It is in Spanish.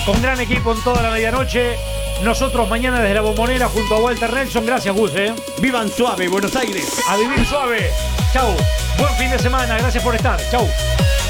con gran equipo en toda la medianoche. Nosotros mañana desde la Bombonera junto a Walter Nelson. Gracias, Gus. Vivan suave, Buenos Aires. A vivir suave. Chau. Buen fin de semana. Gracias por estar. Chau.